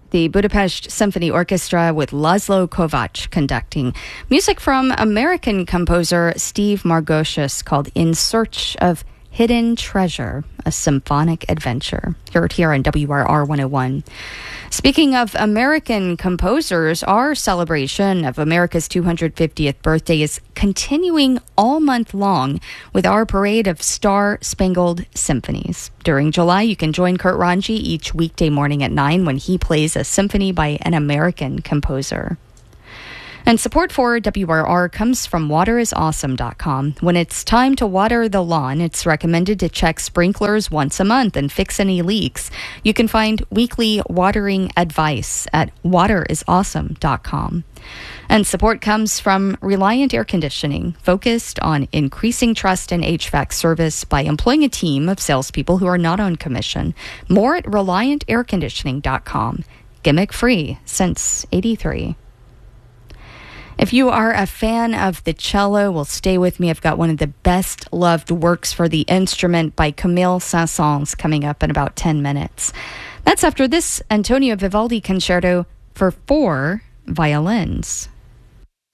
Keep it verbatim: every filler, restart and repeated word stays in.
The Budapest Symphony Orchestra with Laszlo Kovacs conducting. Music from American composer Steve Margoshes called In Search of Hidden Treasure, a symphonic adventure. Heard here on W R R one oh one. Speaking of American composers, our celebration of America's two hundred fiftieth birthday is continuing all month long with our parade of Star-Spangled Symphonies. During July, you can join Kurt Ranji each weekday morning at nine when he plays a symphony by an American composer. And support for W R R comes from water is awesome dot com. When it's time to water the lawn, it's recommended to check sprinklers once a month and fix any leaks. You can find weekly watering advice at water is awesome dot com. And support comes from Reliant Air Conditioning, focused on increasing trust in H V A C service by employing a team of salespeople who are not on commission. More at reliant air conditioning dot com. Gimmick free since eighty-three. If you are a fan of the cello, well, stay with me. I've got one of the best loved works for the instrument by Camille Saint-Saëns coming up in about ten minutes. That's after this Antonio Vivaldi concerto for four violins.